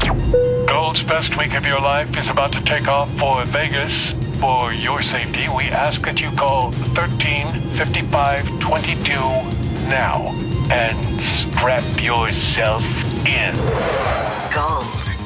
Gold's best week of your life is about to take off for Vegas. For your safety, we ask that you call 135522 now and strap yourself in. Gold